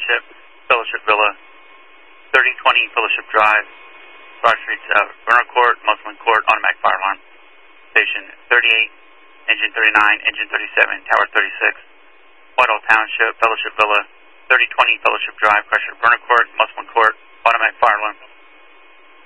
Township, Fellowship Villa, 3020 Fellowship Drive, Broad Streets, Burner Court, Musselman Court, automatic fire alarm. Station 38, Engine 39, Engine 37, Tower 36, Whitehall Township, Fellowship Villa, 3020 Fellowship Drive, Crusher, Burner Court, Musselman Court, automatic fire alarm.